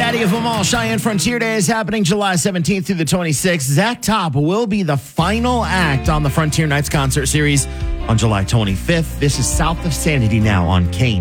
Daddy of them all, Cheyenne Frontier Day is happening July 17th through the 26th. Zach Top will be the final act on the Frontier Nights concert series on July 25th. This is South of Sanity now on Kane.